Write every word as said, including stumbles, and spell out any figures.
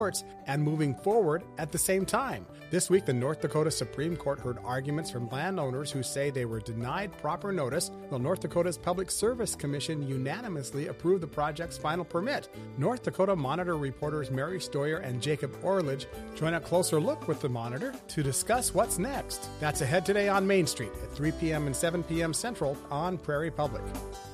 and moving forward at the same time. This week, the North Dakota Supreme Court heard arguments from landowners who say they were denied proper notice, while North Dakota's Public Service Commission unanimously approved the project's final permit. North Dakota Monitor reporters Mary Stoyer and Jacob Orledge join a closer look with the Monitor to discuss what's next. That's ahead today on Main Street at three p.m. and seven p.m. Central on Prairie Public.